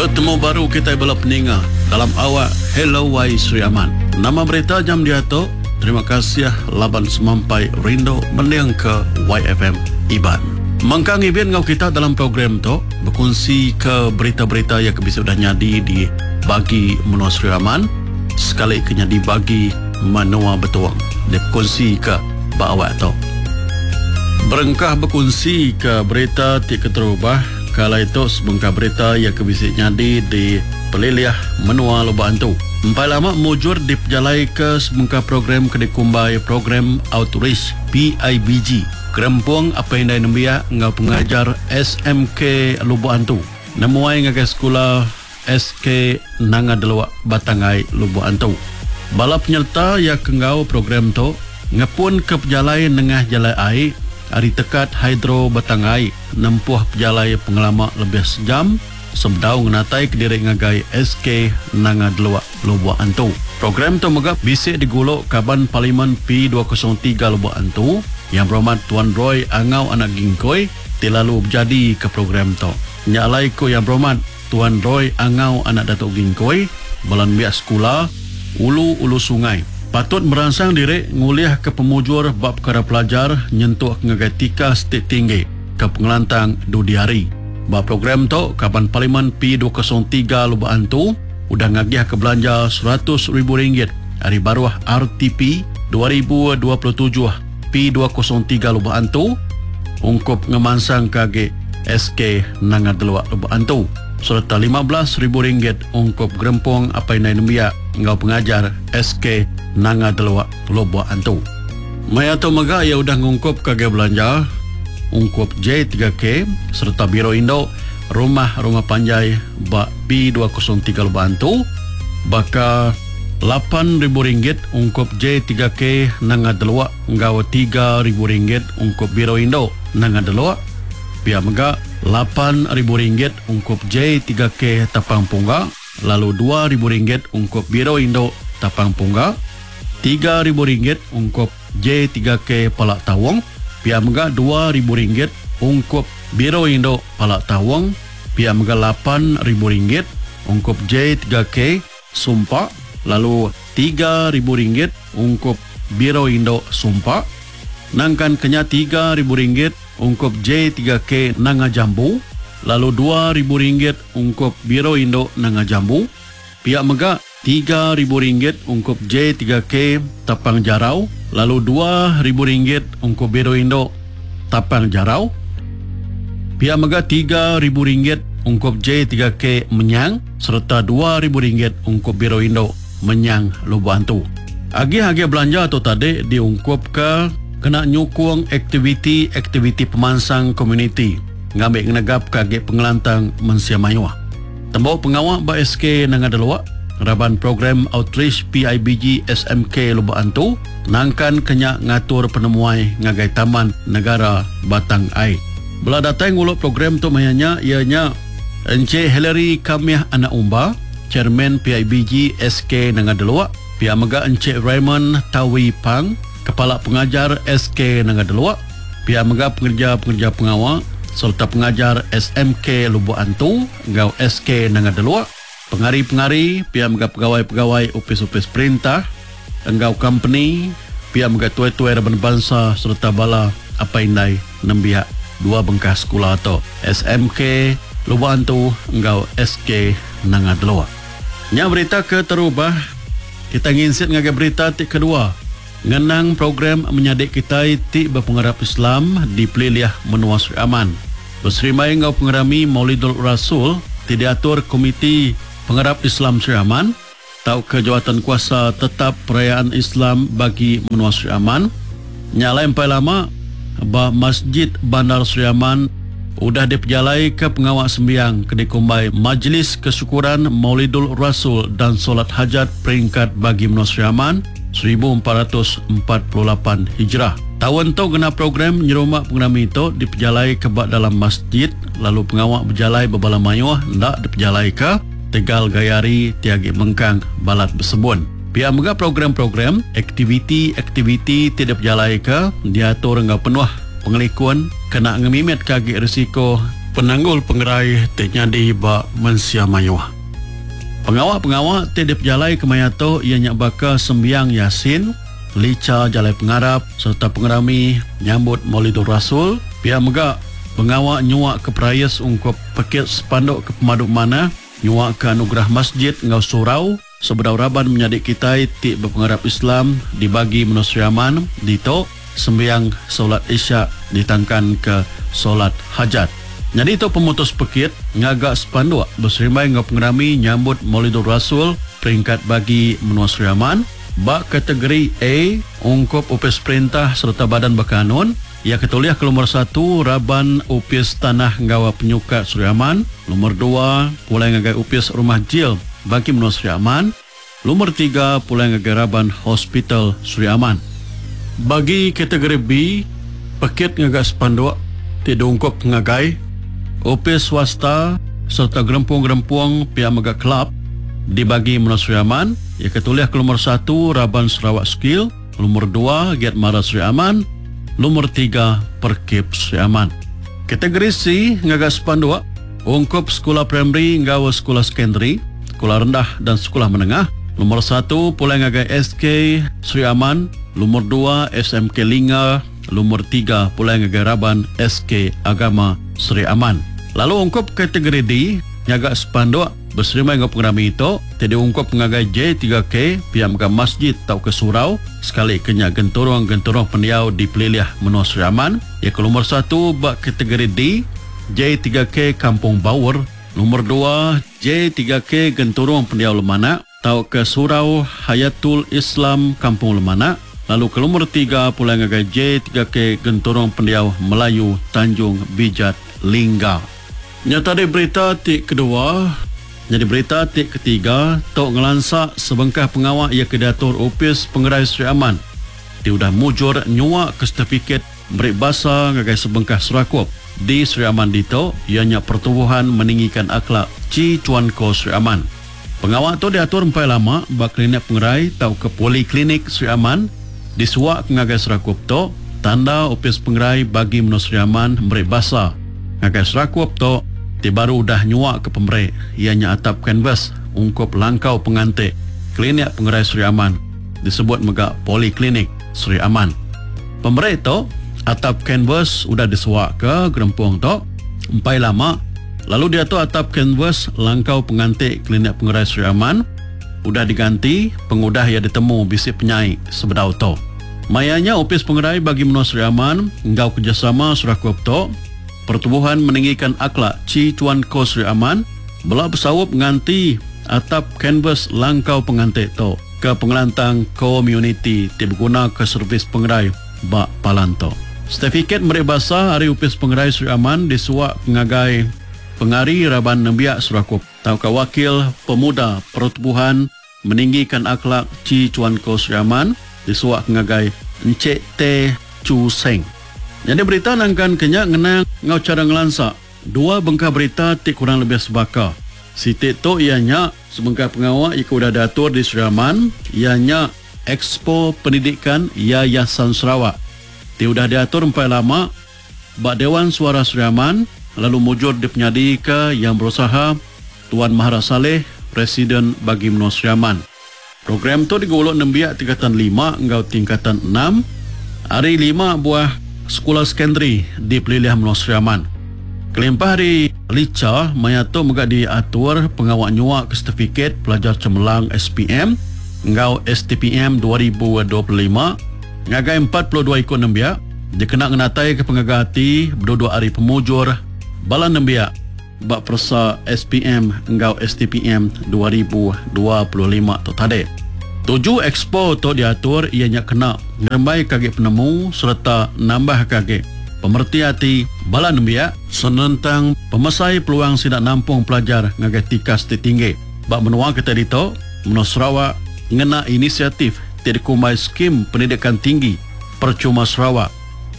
Temu baru kita bala peninga dalam awak Hello Wai Sri Aman. Nama berita jam dia tu. Terima kasih laban semampai Rindo mendiang ke YFM Iban. Mangkang ibin ngau kita dalam program tu berkongsi ke berita-berita yang bisa sudah nyadi di bagi menua Sri Aman sekali kena dibagi menua betuang. Dia berkongsi ke bawa tu. Berengkah berkongsi ke berita tidak terubah. Kala itu sebengkah berita yang kebisik nyadi di peliliah menua Lubuk Antu. Empat lama mujur diperjalai ke sebengkah program kedekumbai program Outreach PIBG. Kerempung apa yang dah nembia ngau pengajar SMK Lubuk Antu. Namuai ngagai sekolah SK Nangadelwa Batangai Lubuk Antu. Bala penyerta yang kengau program tu ngapun ke perjalai nengah jalai air hari tekat Hydro Batangai nempuh perjalai pengelama lebih sejam semdau ngenatai ke diri ngagai SK Nangadelwa Lubuk Antu. Program tu megap bisik diguluk Kaban Parlimen P203 Lubuk Antu yang berhormat Tuan Roy Angau Anak Gingkoi tilalu berjadi ke program tu. Nyalai ko yang berhormat Tuan Roy Angau Anak Datuk Gingkoi balan biak sekolah Ulu Sungai. Patut merangsang diri nguliah ke pemujur bab perkara pelajar nyentuh ngagai tika stik tinggi ke pengelantang dudi hari. Bab program tu Kaban Parlimen P203 Lubuk Antu udah ngagiah ke belanja RM100,000 hari baruah RTP 2027 P203 Lubuk Antu ungkup ngemansang kage SK Nangadelwa Lubuk Antu serta RM15,000 ungkup gerempung apa yang nembia ngau pengajar SK Nangadelwa Lubuk Antu. Maya tu mega ia udah ngungkup kage belanja ungkup J3K serta Biro Indo rumah panjai bak B203 Lubuk Antu baka RM8,000 ungkup J3K Nangadelwa ngau RM3,000 ungkup Biro Indo Nangadelwa. Pihak mega RM8,000 ungkup J3K Tapang Pungga, lalu RM2,000 ungkup Biro Indo Tapang Pungga, RM3,000 ungkup J3K Palak Tawang, pihak mega RM2,000 ungkup Biro Indo Palak Tawang, pihak mega RM8,000 ungkup J3K Sumpak, lalu RM3,000 ungkup Biro Indo Sumpak, nangkan kenya RM3,000 ungkup J3K Nangajambu, lalu RM2,000 ungkup Biro Indo Nangajambu, pihak mega RM3,000 ungkup J3K Tapang Jarau, lalu RM2,000 ungkup Biro Indo Tapang Jarau, pihak mega RM3,000 ungkup J3K Menyang, serta RM2,000 ungkup Biro Indo Menyang Lubuk Antu. Agi-agi belanja tu tadi diungkup ke kena nyukung aktiviti pemansang komuniti ngambil negap kage pengelantang Mensia Mayuah. Tembok pengawal ba SK Nangadelwa raban program Outreach PIBG SMK Lubuk Antu nangkan kenya ngatur penemuai ngagai Taman Negara Batang Ai. Bela datang nguluk program tu mayanya ianya Encik Hillary Kamiah Anak Umba, Chairman PIBG SK Nangadelwa, pihak mega Encik Raymond Tawi Pang, Kepala Pengajar SK Nangadelwa, pihak mega pengerja pengawal serta pengajar SMK Lubuk Antu ngau SK Nangadelwa, pengari pihak mega pegawai ofis perintah engau company, pihak mega tuai-tuai Raban Bangsa serta bala apa indai nembia dua bengkah sekolah atau SMK Lubuk Antu engau SK Nangadelwa. Nya berita ke terubah kita nginsit ngagai berita kedua. Ngenang program menyadik kita ti berpengharap Islam di peliliah menua Sri Aman. Berserimai ngau pengerami Maulidul Rasul ti diatur Komiti Pengharap Islam Sri Aman tau ke jawatan kuasa tetap perayaan Islam bagi menua Sri Aman. Nyalai empai lama bah Masjid Bandar Sri Aman udah diperjalai ke pengawal sembiang ke dikumbai Majlis Kesyukuran Maulidul Rasul dan Solat Hajat peringkat bagi menua Sri Aman 1448 Hijrah. Tahun tu gena program nyerumak pengenami itu diperjalai ke bak dalam masjid, lalu pengawal berjalai berbala mayuah ndak diperjalai ke Tegal Gayari Tiagi Mengkang Balat Bersebun. Pihak mega program-program aktiviti tidak berjalai ke diatur ngau penuh pengelikuan kena ngemimet kaki risiko penanggul pengerai terjadi ba mensia mayuah. Pengawak-pengawak tidak jalai kemayato ianya baka sembiang Yasin, lica jalai pengarap serta pengerami nyambut Maulidur Rasul. Pihak megak pengawak nyuak ke perayas ungkap paket spanduk ke pemaduk mana, nyuak ke anugerah masjid ngau surau, sebedau raban menyadik kita ti berpengarap Islam dibagi menusriaman dito sembiang solat isyak ditangkan ke solat hajat. Jadi itu pemutus pekit ngagak spanduk berserimai ngau pengerami nyambut Maulidur Rasul peringkat bagi menua Sriaman. Bak kategori A ungkap upis perintah serta badan berkanun. Ia ketuliah ke nomor 1 Raban upis tanah ngawa penyuka Sriaman. Nomor 2 pulai ngagai upis rumah jil bagi menua Sriaman. Nomor 3 pulai ngagai Raban hospital Sriaman. Bagi kategori B pekit ngagak spanduk tidak ungkap ngagai upis swasta serta gerempuang-gerempuang pihak megak kelab dibagi menua Sriaman. Ia ketuliah ke nomor 1 Raban Sarawak Skill, nomor 2 Giat Mara Sriaman, nomor 3 Perkip Sriaman. Kategori C ngagak spanduk ungkap sekolah primary ngawa sekolah sekondari, sekolah rendah dan sekolah menengah. Nomor 1 pulai ngagai SK Sriaman, nomor 2 SMK Linga, nomor 3 pulai ngagai Raban SK Agama Sriaman. Lalu ungkap kategori D ngagak spanduk berserimai ngau pengerami itu tidak ungkap ngagai J3K pihak megak masjid tau ke surau sekali kenya genturung-genturung pendiau di peliliah menua Sriaman. Ya ke nomor 1 bak kategori D J3K Kampung Bawur, nomor 2 J3K genturung pendiau Lemana tau ke surau Hayatul Islam Kampung Lemana. Lalu ke nomor 3 pulai ngagai J3K genturung pendiau Melayu Tanjung Bijat Lingga. Nyata di berita tik kedua. Jadi berita tik ketiga, tok ngelansak sebengkah pengawak ia kedatur upis pengerai Sriaman. Dia sudah mujur nyuak ke sertifikat berik basa ngagai sebengkah Serakup di Sriaman dito, ianya pertubuhan meninggikan akhlak Ci Cuan Ko Sriaman. Pengawak tu diatur empai lama bak klinik pengerai tau ke poliklinik Sriaman disuak ngagai Serakup tu tanda upis pengerai bagi menua Sriaman berik basa ngagai Serakup tu. Dia baru dah nyuak ke pemberi ianya atap kanvas ungkap langkau pengantik klinik pengerai Sriaman disebut megak poliklinik Sriaman. Pemberi tu atap kanvas sudah disuak ke gerempuang tu empai lama. Lalu dia tu atap kanvas langkau pengantik klinik pengerai Sriaman sudah diganti pengudah ia ditemu bisik penyai sebedau tu. Mayanya upis pengerai bagi menua Sriaman ngau kerjasama Serakup tu pertubuhan meninggikan akhlak Ci Cuan Ko Sriaman belak bersawup nganti atap kanvas langkau pengantik tu ke pengelantang komuniti dibeguna ke servis pengerai bak palanto. Sertifikat merik basah hari upis pengerai Sriaman disuak pengagai pengari Raban Nembiak Serakup tau ke wakil pemuda pertubuhan meninggikan akhlak Ci Cuan Ko Sriaman disuak pengagai Encik Teh Chu Seng. Jadi berita nangkan kenyak ngenang ngau cara ngelansak. Dua bengkah berita tik kurang lebih sebaka. Si tik tu ianya sebengkah pengawak ia sudah datur di Sriaman, ianya Expo Pendidikan Yayasan Sarawak. Dia sudah diatur empai lama bak Dewan Suara Sriaman, lalu mujur di penyadi ke yang berusaha Tuan Mahara Saleh, Presiden bagi menua Sriaman. Program tu digolok nembiak tingkatan 5 ngau tingkatan 6. Hari 5 buah sekolah sekondari di peliliah menua Sriaman. Kelimpah hari lica mayatu megak diatur pengawak nyuak ke sertifikat pelajar cemerlang SPM ngau STPM 2025 ngagai 42 ikut nembiak dikena ngenatai ke pengagati berdua hari pemujur balan nembiak bak persa SPM ngau STPM 2025 tu tadi. 7 expo tu diatur ianya kena ngerembai kage penemu serta nambah kage pemerti hati bala nembiak senentang pemesai peluang sidak nampung pelajar ngagai tikas tinggi. Bak menua kita dito menua Sarawak ngena inisiatif tidak kumai skim pendidikan tinggi percuma Sarawak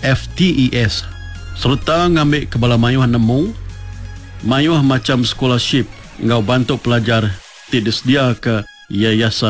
FTES serta ngambil kebala mayuh nemu mayuh macam scholarship ngau bantu pelajar tidak sedia ke yayasan